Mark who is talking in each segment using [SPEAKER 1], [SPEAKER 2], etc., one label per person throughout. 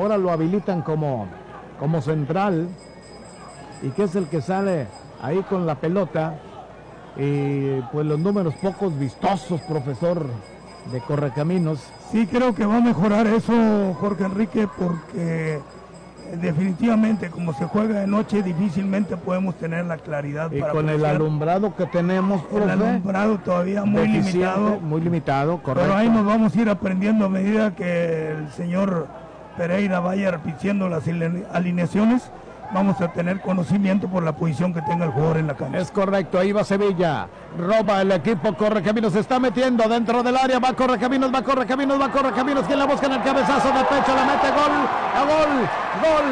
[SPEAKER 1] ahora lo habilitan como central y que es el que sale ahí con la pelota. Y pues los números pocos vistosos, profesor de Correcaminos.
[SPEAKER 2] Sí, creo que va a mejorar eso, Jorge Enrique, porque definitivamente como se juega de noche difícilmente podemos tener la claridad
[SPEAKER 1] y
[SPEAKER 2] para
[SPEAKER 1] con
[SPEAKER 2] apreciar.
[SPEAKER 1] el alumbrado que tenemos, profe,
[SPEAKER 2] el alumbrado todavía muy limitado,
[SPEAKER 1] correcto.
[SPEAKER 2] Pero ahí nos vamos a ir aprendiendo a medida que el señor Pereira vaya repitiendo las alineaciones. Vamos a tener conocimiento por la posición que tenga el jugador en la cancha.
[SPEAKER 1] Es correcto, ahí va Sevilla, roba el equipo, Correcaminos, se está metiendo dentro del área, va Correcaminos, quien la busca en el cabezazo de pecho, la mete, gol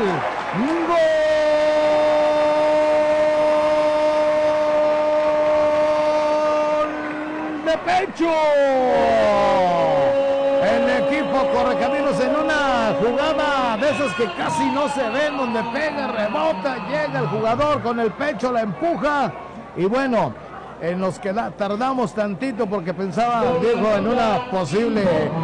[SPEAKER 1] de pecho. El equipo Correcaminos en una jugada de esas que casi no se ven, donde pega, rebota, llega el jugador con el pecho, la empuja y bueno, nos tardamos tantito porque pensaba Diego en una posible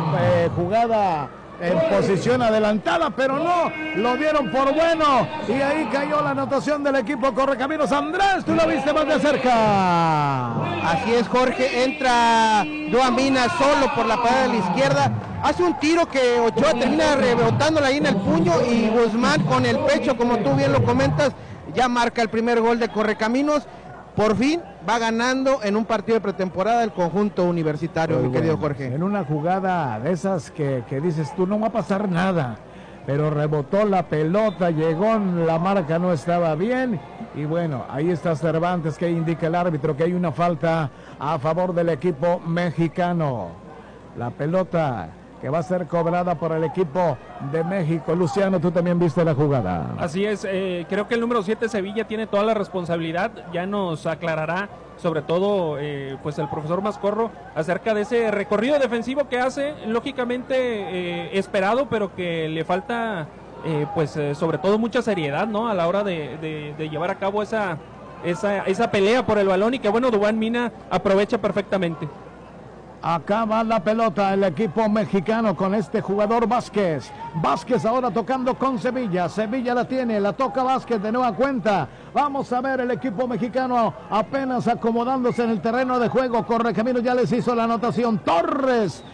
[SPEAKER 1] jugada en posición adelantada, pero no, lo dieron por bueno y ahí cayó la anotación del equipo Correcaminos. Andrés, tú lo viste más de cerca.
[SPEAKER 3] Así es, Jorge, entra Joan Mina solo por la parada de la izquierda, hace un tiro que Ochoa termina rebotándola ahí en el puño y Guzmán con el pecho, como tú bien lo comentas, ya marca el primer gol de Correcaminos. Por fin va ganando en un partido de pretemporada el conjunto universitario, mi querido Jorge.
[SPEAKER 1] En una jugada de esas que dices tú, no va a pasar nada, pero rebotó la pelota, llegó, la marca no estaba bien, y bueno, ahí está Cervantes, que indica el árbitro que hay una falta a favor del equipo mexicano. La pelota que va a ser cobrada por el equipo de México. Luciano, tú también viste la jugada.
[SPEAKER 4] Así es, creo que el número 7 Sevilla tiene toda la responsabilidad, ya nos aclarará sobre todo pues el profesor Mascorro acerca de ese recorrido defensivo que hace, lógicamente esperado, pero que le falta sobre todo mucha seriedad, ¿no? A la hora de llevar a cabo esa pelea por el balón, y que bueno, Duván Mina aprovecha perfectamente.
[SPEAKER 1] Acá va la pelota el equipo mexicano con este jugador Vázquez. Vázquez ahora tocando con Sevilla. Sevilla la tiene, la toca Vázquez de nueva cuenta. Vamos a ver el equipo mexicano apenas acomodándose en el terreno de juego. Correcaminos ya les hizo la anotación. Torres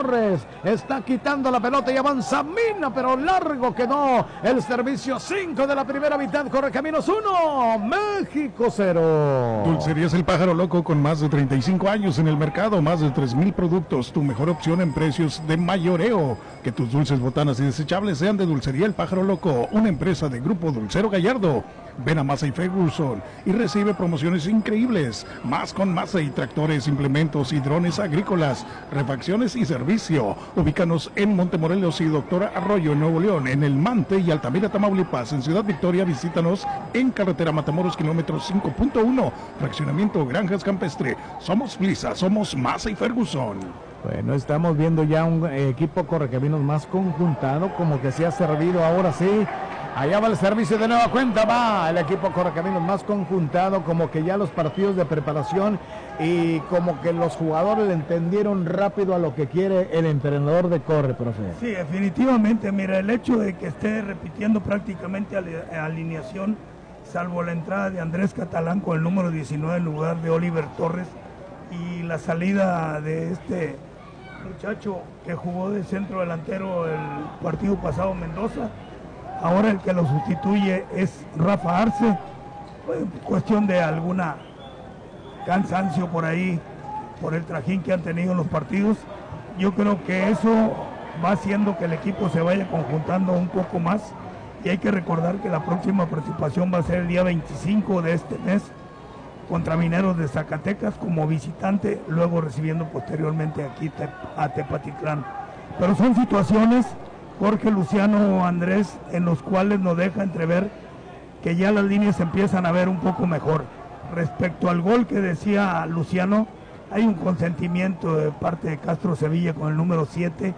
[SPEAKER 1] está quitando la pelota y avanza Mina, pero largo quedó el servicio. 5 de la primera mitad. Correcaminos 1, México 0.
[SPEAKER 5] Dulcerías El Pájaro Loco, con más de 35 años en el mercado, más de 3,000 productos, tu mejor opción en precios de mayoreo. Que tus dulces, botanas y desechables sean de Dulcería El Pájaro Loco, una empresa de Grupo Dulcero Gallardo. Ven a Massey Ferguson y recibe promociones increíbles. Más con Massey, tractores, implementos y drones agrícolas, refacciones y servicio. Ubícanos en Montemorelos y Doctora Arroyo en Nuevo León, en El Mante y Altamira, Tamaulipas. En Ciudad Victoria visítanos en carretera Matamoros, kilómetro 5.1, fraccionamiento Granjas Campestre. Somos Flisa, somos Massey Ferguson.
[SPEAKER 1] Bueno, estamos viendo ya un equipo Correcaminos más conjuntado, como que se ha servido ahora sí. Allá va el servicio de nueva cuenta, va el equipo Correcaminos más conjuntado, como que ya los partidos de preparación y como que los jugadores le entendieron rápido a lo que quiere el entrenador de Corre, profe.
[SPEAKER 2] Sí, definitivamente, mira, el hecho de que esté repitiendo prácticamente alineación, salvo la entrada de Andrés Catalán con el número 19 en lugar de Oliver Torres, y la salida de este muchacho que jugó de centro delantero el partido pasado, Mendoza. Ahora el que lo sustituye es Rafa Arce, cuestión de alguna cansancio por ahí, por el trajín que han tenido en los partidos. Yo creo que eso va haciendo que el equipo se vaya conjuntando un poco más, y hay que recordar que la próxima participación va a ser el día 25 de este mes contra Mineros de Zacatecas como visitante, luego recibiendo posteriormente aquí a Tepatitlán. Pero son situaciones, Jorge, Luciano, Andrés, en los cuales nos deja entrever que ya las líneas empiezan a ver un poco mejor. Respecto al gol que decía Luciano, hay un consentimiento de parte de Castro Sevilla con el número 7,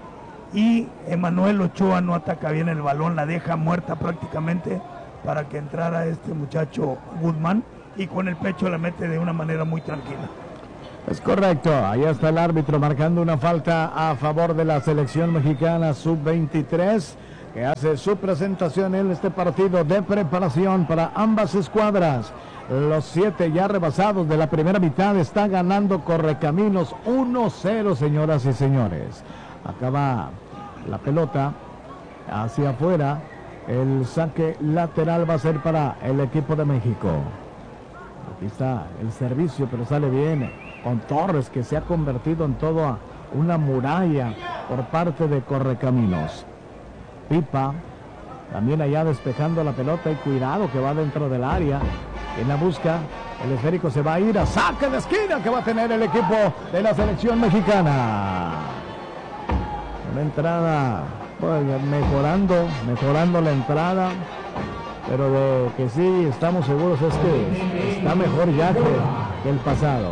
[SPEAKER 2] y Emanuel Ochoa no ataca bien el balón, la deja muerta prácticamente para que entrara este muchacho Guzmán, y con el pecho la mete de una manera muy tranquila.
[SPEAKER 1] Es correcto, ahí está el árbitro marcando una falta a favor de la selección mexicana sub-23. que hace su presentación en este partido de preparación para ambas escuadras. Los 7 ya rebasados de la primera mitad, está ganando Correcaminos 1-0, señoras y señores. Acá va la pelota hacia afuera. El saque lateral va a ser para el equipo de México. Aquí está el servicio, pero sale bien con Torres, que se ha convertido en toda una muralla por parte de Correcaminos. Pipa también allá despejando la pelota, y cuidado que va dentro del área. En la busca, el esférico se va a ir a saque de esquina que va a tener el equipo de la selección mexicana. Una entrada, pues, mejorando la entrada, pero de que sí estamos seguros es que está mejor ya que el pasado.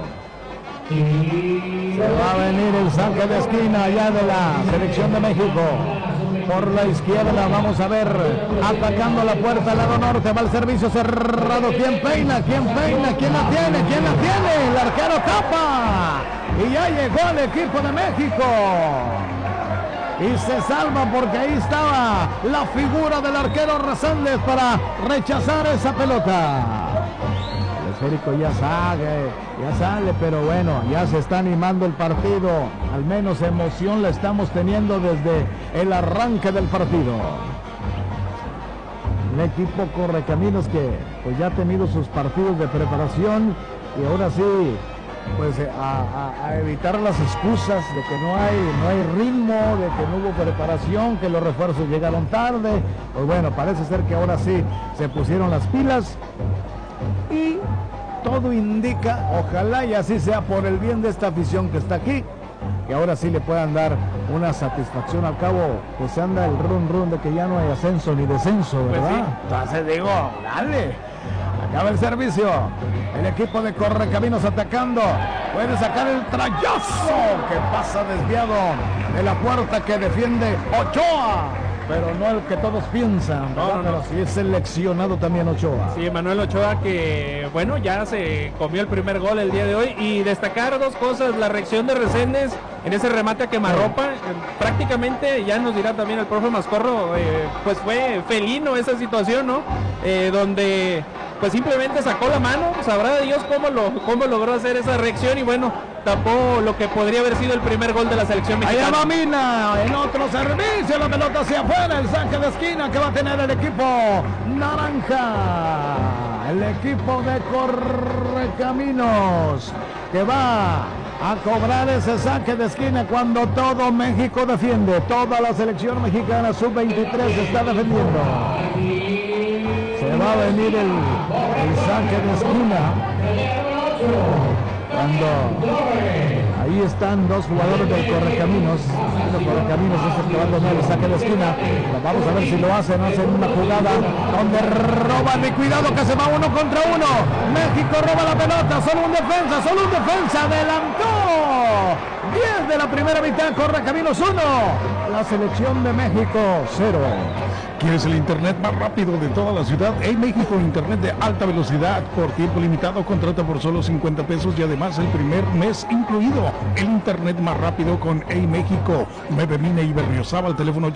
[SPEAKER 1] Se va a venir el saque de esquina allá de la selección de México. Por la izquierda, vamos a ver, atacando la puerta al lado norte, va el servicio cerrado. ¿Quién peina? ¿Quién peina? ¿Quién la tiene? ¿Quién la tiene? El arquero tapa. Y ya llegó el equipo de México. Y se salva porque ahí estaba la figura del arquero Reséndez para rechazar esa pelota. El esférico ya sale, pero bueno, ya se está animando el partido. Al menos emoción la estamos teniendo desde el arranque del partido. Un equipo Correcaminos que pues ya ha tenido sus partidos de preparación, y ahora sí, pues a evitar las excusas de que no hay ritmo, de que no hubo preparación, que los refuerzos llegaron tarde. Pues bueno, parece ser que ahora sí se pusieron las pilas, y todo indica, ojalá y así sea por el bien de esta afición que está aquí, que ahora sí le puedan dar una satisfacción. Al cabo, pues se anda el run de que ya no hay ascenso ni descenso, ¿verdad? Pues sí. Entonces digo, dale, acaba el servicio. El equipo de Correcaminos atacando, puede sacar el trayazo que pasa desviado de la puerta que defiende Ochoa. Pero no el que todos piensan, ¿verdad? No. Pero sí es seleccionado también Ochoa.
[SPEAKER 4] Sí, Manuel Ochoa, que bueno, ya se comió el primer gol el día de hoy. Y destacar dos cosas: la reacción de Reséndez en ese remate a quemarropa. Prácticamente, ya nos dirá también el profe Mascorro, pues fue felino esa situación, ¿no? Donde pues simplemente sacó la mano, sabrá Dios cómo logró hacer esa reacción, y bueno, tapó lo que podría haber sido el primer gol de la selección mexicana.
[SPEAKER 1] Allá va Mina, en otro servicio, la pelota hacia afuera, el saque de esquina que va a tener el equipo naranja, el equipo de Correcaminos, que va a cobrar ese saque de esquina cuando todo México defiende, toda la selección mexicana sub-23 está defendiendo. Se va a venir el saque de esquina cuando ahí están dos jugadores del Correcaminos. El Correcaminos es el que va a tomar el saque de esquina. Vamos a ver si lo hacen una jugada donde roban, y cuidado que se va 1 contra 1. México roba la pelota, solo un defensa, adelantó. 10 de la primera mitad, Correcaminos 1, la selección de México 0.
[SPEAKER 5] ¿Quieres el internet más rápido de toda la ciudad? Hey México, internet de alta velocidad por tiempo limitado, contrata por solo 50 pesos y además el primer mes incluido. El internet más rápido con Hey México. 9 Mine y Berriozábal, teléfono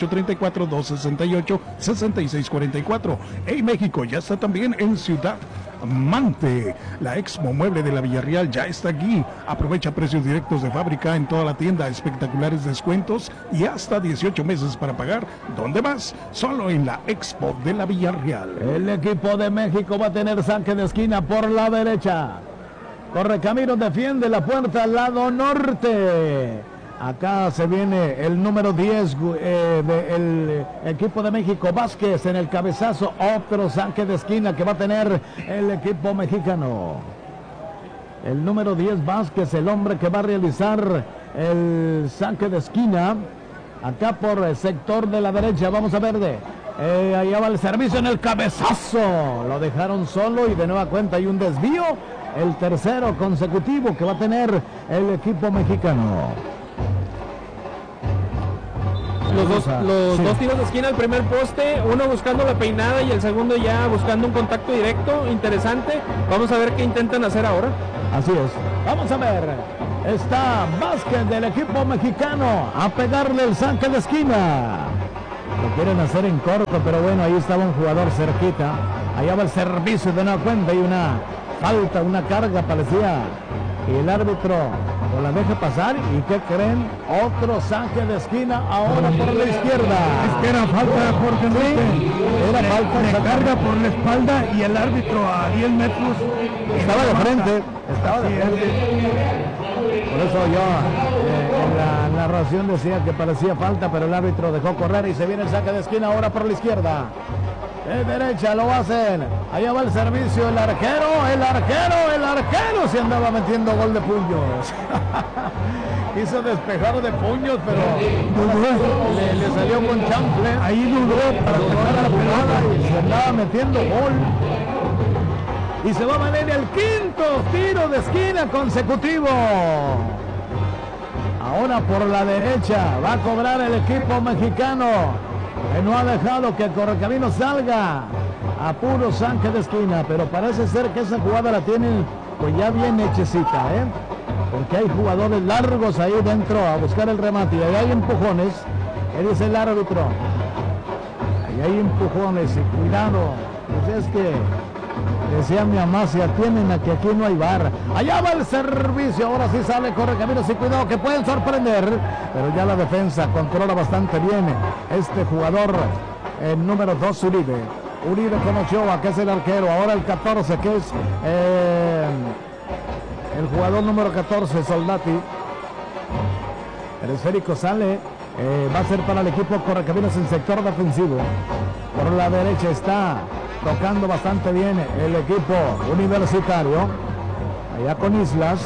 [SPEAKER 5] 834-268-6644. Hey México ya está también en Ciudad Mante. La Expo Mueble de la Villarreal ya está aquí. Aprovecha precios directos de fábrica en toda la tienda, espectaculares descuentos y hasta 18 meses para pagar. ¿Dónde más? Solo en la Expo de la Villarreal.
[SPEAKER 1] El equipo de México va a tener saque de esquina por la derecha. Correcaminos defiende la puerta al lado norte. Acá se viene el número 10 del equipo de México, Vázquez, en el cabezazo. Otro saque de esquina que va a tener el equipo mexicano. El número 10, Vázquez, el hombre que va a realizar el saque de esquina. Acá por el sector de la derecha, vamos a ver allá va el servicio en el cabezazo. Lo dejaron solo y de nueva cuenta hay un desvío. El tercero consecutivo que va a tener el equipo mexicano.
[SPEAKER 4] Los dos tiros de esquina, el primer poste, uno buscando la peinada y el segundo ya buscando un contacto directo. Interesante. Vamos a ver qué intentan hacer ahora.
[SPEAKER 1] Así es. Vamos a ver. Está Vázquez del equipo mexicano a pegarle el saque de esquina. Lo quieren hacer en corto, pero bueno, ahí estaba un jugador cerquita. Allá va el servicio de nueva cuenta y una falta, una carga parecía. Y el árbitro no la deja pasar. ¿Y qué creen? Otro saque de esquina ahora por la izquierda.
[SPEAKER 2] Es que era falta, Jorge Enrique.
[SPEAKER 1] Era falta.
[SPEAKER 2] Le carga por la espalda y el árbitro a 10 metros.
[SPEAKER 1] Estaba de frente. Estaba de frente. Por eso yo en la narración decía que parecía falta, pero el árbitro dejó correr y se viene el saque de esquina ahora por la izquierda. De derecha lo hacen. Allá va el servicio, el arquero se andaba metiendo gol de puños. Quiso despejar de puños, pero le salió con chanfle.
[SPEAKER 2] Ahí dudó para tocar la pelota
[SPEAKER 1] y se andaba metiendo gol. Y se va a valer el quinto tiro de esquina consecutivo. Ahora por la derecha va a cobrar el equipo mexicano, que no ha dejado que el Correcaminos salga a puro saque de esquina, pero parece ser que esa jugada la tienen pues ya bien hechecita, porque hay jugadores largos ahí dentro a buscar el remate y ahí hay empujones. ¿Qué dice el árbitro? Ahí hay empujones y cuidado, pues es que decía mi mamá, se atienen a que aquí no hay bar. Allá va el servicio, ahora sí sale Correcaminos y cuidado que pueden sorprender, pero ya la defensa controla bastante bien este jugador, el número 2, Uribe con Ochoa, que es el arquero. Ahora el 14, que es el jugador número 14, Soldati. El esférico sale, va a ser para el equipo Correcaminos en sector defensivo. Por la derecha está tocando bastante bien el equipo universitario. Allá con Islas.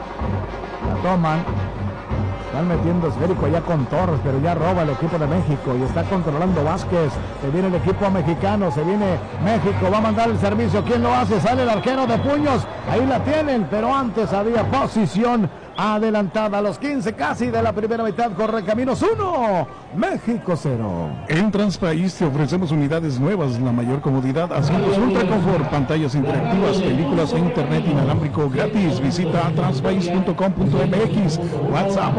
[SPEAKER 1] La toman. Están metiendo esférico allá con Torres, pero ya roba el equipo de México y está controlando Vázquez. Se viene el equipo mexicano, se viene México, va a mandar el servicio. ¿Quién lo hace? Sale el arquero de puños. Ahí la tienen, pero antes había posición adelantada a los 15 casi de la primera mitad. Correcaminos 1, México 0.
[SPEAKER 5] En Transpaís te ofrecemos unidades nuevas, la mayor comodidad, asientos ultra confort, pantallas interactivas, películas e internet inalámbrico gratis. Visita transpaís.com.mx, WhatsApp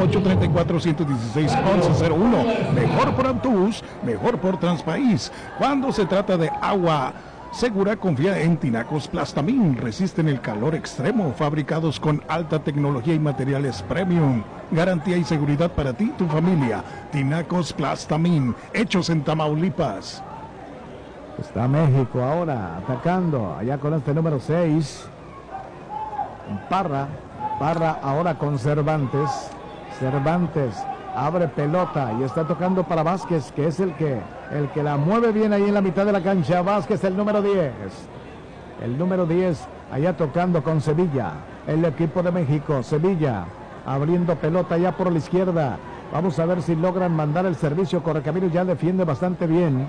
[SPEAKER 5] 834-116-1101. Mejor por autobús, mejor por Transpaís. Cuando se trata de agua segura, confía en Tinacos Plastamin. Resisten el calor extremo, fabricados con alta tecnología y materiales premium. Garantía y seguridad para ti y tu familia. Tinacos Plastamin, hechos en Tamaulipas.
[SPEAKER 1] Está México ahora atacando, allá con este número 6. Parra ahora con Cervantes. Cervantes abre pelota y está tocando para Vázquez, que es el que la mueve bien ahí en la mitad de la cancha. Vázquez, el número 10. El número 10 allá tocando con Sevilla. El equipo de México, Sevilla, abriendo pelota ya por la izquierda. Vamos a ver si logran mandar el servicio. Correcaminos ya defiende bastante bien.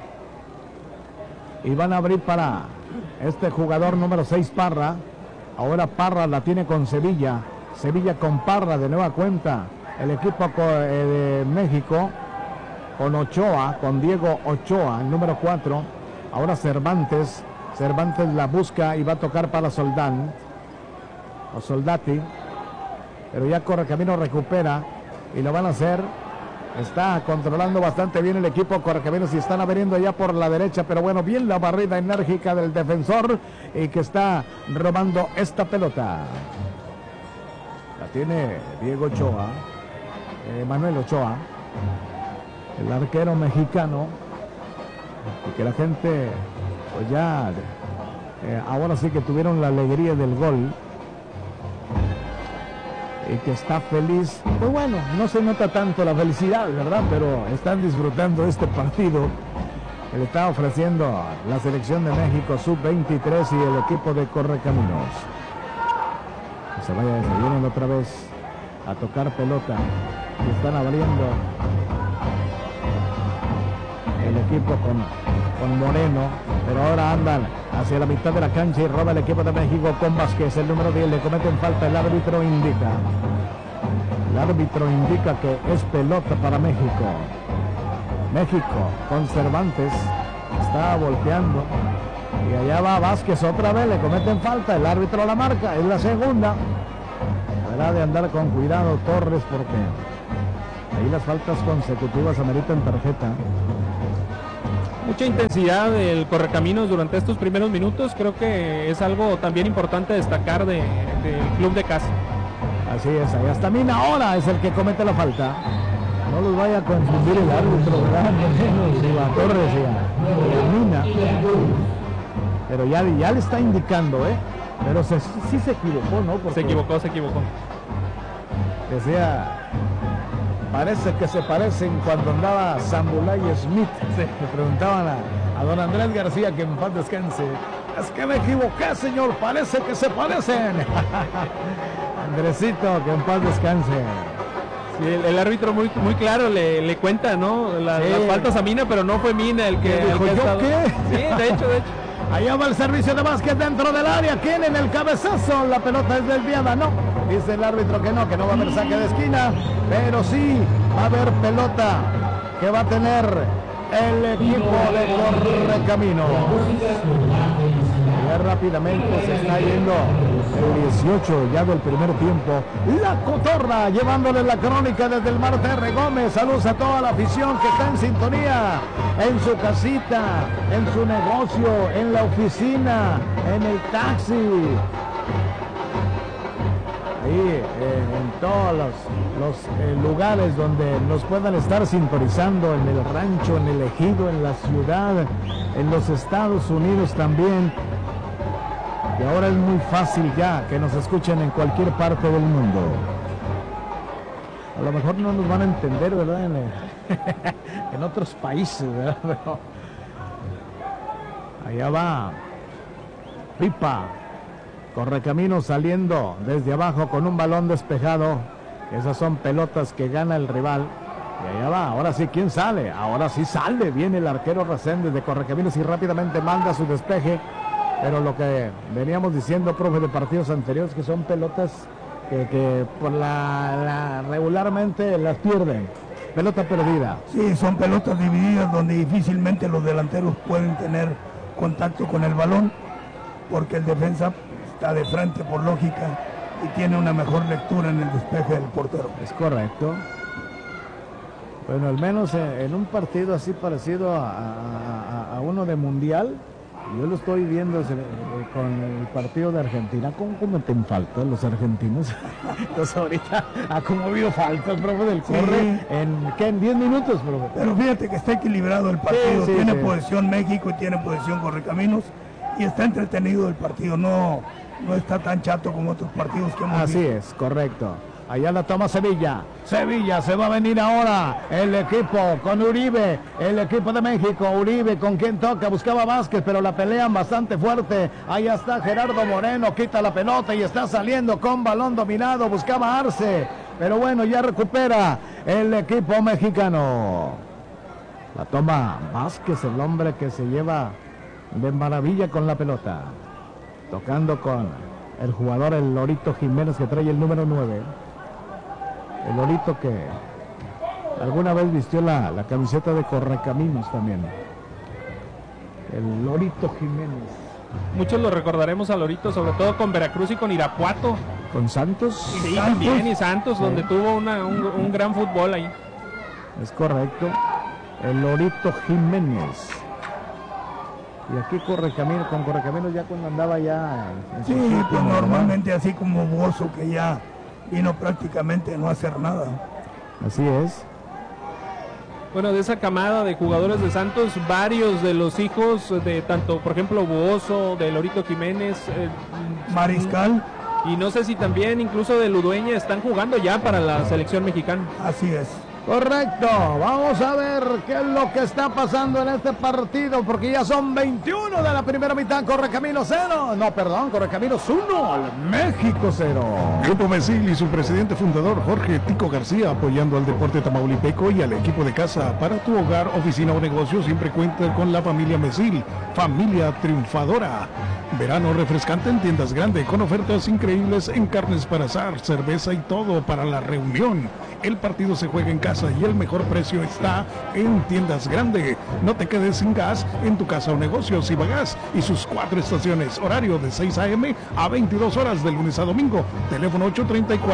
[SPEAKER 1] Y van a abrir para este jugador número 6, Parra. Ahora Parra la tiene con Sevilla. Sevilla con Parra de nueva cuenta. El equipo de México con Ochoa, con Diego Ochoa, el número 4. Ahora Cervantes la busca y va a tocar para Soldán o Soldati, pero ya Correcaminos recupera y lo van a hacer. Está controlando bastante bien el equipo Correcaminos y están abriendo ya por la derecha, pero bueno, bien la barrida enérgica del defensor y que está robando esta pelota. La tiene Diego Ochoa. Manuel Ochoa, el arquero mexicano, y que la gente pues ya ahora sí que tuvieron la alegría del gol y que está feliz. Pues bueno, no se nota tanto la felicidad, ¿verdad? Pero están disfrutando este partido que le está ofreciendo la selección de México sub-23 y el equipo de Correcaminos. Se vienen otra vez a tocar pelota. Y están abriendo el equipo con Moreno, pero ahora andan hacia la mitad de la cancha y roba el equipo de México con Vázquez, el número 10. Le cometen falta, el árbitro indica que es pelota para México. México con Cervantes está volteando y allá va Vázquez otra vez, le cometen falta, el árbitro la marca, es la segunda. Deberá de andar con cuidado Torres porque ahí las faltas consecutivas ameritan tarjeta.
[SPEAKER 4] Mucha intensidad del Correcaminos durante estos primeros minutos, creo que es algo también importante destacar del club de casa.
[SPEAKER 1] Así es, ahí hasta Mina ahora es el que comete la falta. No los vaya a confundir el árbitro, ¿verdad? Y a Torres y a Mina. Pero ya le está indicando, pero sí se equivocó, ¿no? Porque
[SPEAKER 4] Se equivocó.
[SPEAKER 1] Decía, parece que se parecen cuando andaba Zambulay Smith. Sí. Le preguntaban a don Andrés García, que en paz descanse. Es que me equivoqué, señor, parece que se parecen. Andresito, que en paz descanse.
[SPEAKER 4] Sí, el árbitro muy claro le cuenta, ¿no? Las faltas a Mina, pero no fue Mina el que...
[SPEAKER 1] Dijo, ¿yo qué?
[SPEAKER 4] Sí, de hecho.
[SPEAKER 1] Allá va el servicio de básquet dentro del área. ¿Quién en el cabezazo? La pelota es desviada, no. Dice el árbitro que no va a haber saque de esquina, pero sí va a haber pelota que va a tener el equipo de Correcaminos. Ya rápidamente se está yendo el 18 ya del primer tiempo. La Cotorra llevándole la crónica desde el Marte R. Gómez. Saludos a toda la afición que está en sintonía, en su casita, en su negocio, en la oficina, en el taxi. Ahí en todos los lugares donde nos puedan estar sintonizando, en el rancho, en el ejido, en la ciudad, en los Estados Unidos también. Y ahora es muy fácil ya que nos escuchen en cualquier parte del mundo. A lo mejor no nos van a entender, ¿verdad? En otros países, ¿verdad? Pero allá va Pipa. Correcaminos saliendo desde abajo con un balón despejado. Esas son pelotas que gana el rival. Y allá va, ahora sí, ¿quién sale? Ahora sí sale, viene el arquero Reséndez de Correcaminos y rápidamente manda su despeje. Pero lo que veníamos diciendo, profe, de partidos anteriores, que son pelotas que por regularmente las pierden. Pelota perdida.
[SPEAKER 2] Sí, son pelotas divididas donde difícilmente los delanteros pueden tener contacto con el balón, porque el defensa está de frente por lógica y tiene una mejor lectura en el despeje del portero.
[SPEAKER 1] Es correcto. Bueno, al menos en un partido así parecido a uno de mundial, yo lo estoy viendo con el partido de Argentina. ¿Cómo cometen faltas los argentinos? Entonces ahorita ha conmovido faltas, profe, del Corre. Sí. ¿En 10 minutos, profe?
[SPEAKER 2] Pero fíjate que está equilibrado el partido. Tiene posesión México y tiene posesión Correcaminos. Y está entretenido el partido. No está tan chato como otros partidos que hemos visto.
[SPEAKER 1] Así es, correcto. Allá la toma Sevilla. Sevilla se va a venir ahora el equipo con Uribe, el equipo de México. Uribe con quien toca, buscaba Vázquez, pero la pelean bastante fuerte. Allá está Gerardo Moreno, quita la pelota y está saliendo con balón dominado. Buscaba Arce, pero bueno, ya recupera el equipo mexicano. La toma Vázquez, el hombre que se lleva de maravilla con la pelota. Tocando con el jugador, el Lorito Jiménez, que trae el número 9. El Lorito que alguna vez vistió la camiseta de Correcaminos también. El Lorito Jiménez.
[SPEAKER 4] Muchos lo recordaremos a Lorito, sobre todo con Veracruz y con Irapuato.
[SPEAKER 1] ¿Con Santos?
[SPEAKER 4] Sí, también, y Santos, donde tuvo un gran fútbol ahí.
[SPEAKER 1] Es correcto. El Lorito Jiménez. Y aquí Correcaminos, con Correcaminos ya cuando andaba ya...
[SPEAKER 2] Sí, pues normalmente así como Bozo, que ya vino prácticamente a no hacer nada.
[SPEAKER 1] Así es.
[SPEAKER 4] Bueno, de esa camada de jugadores de Santos, varios de los hijos de tanto, por ejemplo, Bozo, de Lorito Jiménez,
[SPEAKER 2] Mariscal.
[SPEAKER 4] Y no sé si también incluso de Ludueña están jugando ya para la selección mexicana.
[SPEAKER 2] Así es.
[SPEAKER 1] Correcto, vamos a ver qué es lo que está pasando en este partido, porque ya son 21 de la primera mitad. Correcaminos 0, Correcaminos 1, México 0.
[SPEAKER 5] Grupo Mesil y su presidente fundador Jorge Tico García, apoyando al deporte tamaulipeco y al equipo de casa. Para tu hogar, oficina o negocio, siempre cuenta con la familia Mesil, familia triunfadora. Verano refrescante en Tiendas Grande, con ofertas increíbles en carnes para asar, cerveza y todo para la reunión. El partido se juega en casa y el mejor precio está en Tiendas Grande. No te quedes sin gas en tu casa o negocio. Cibagas y sus 4 estaciones. Horario de 6 a.m. a 22 horas de lunes a domingo. Teléfono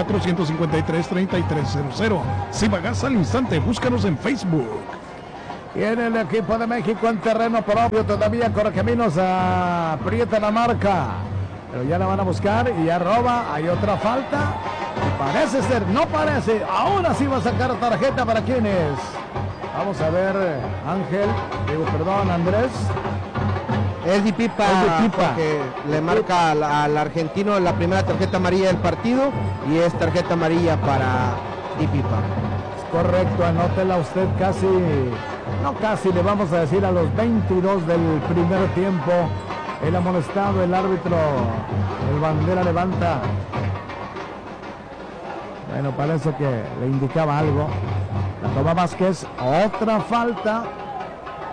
[SPEAKER 5] 834-153-3300. Cibagas al instante. Búscanos en Facebook.
[SPEAKER 1] Tiene el equipo de México en terreno propio, todavía Correcaminos aprieta la marca, pero ya la van a buscar y ya roba. Hay otra falta, parece ser, no parece, ahora sí va a sacar tarjeta. ¿Para quién es? Vamos a ver, Andrés.
[SPEAKER 3] Es Di Pipa, que le marca al argentino la primera tarjeta amarilla del partido, y es tarjeta amarilla para Di Pipa.
[SPEAKER 1] Es correcto, anótela usted casi, le vamos a decir a los 22 del primer tiempo. El amonestado, el árbitro, el bandera levanta. Bueno, parece que le indicaba algo. La toma Vázquez, otra falta.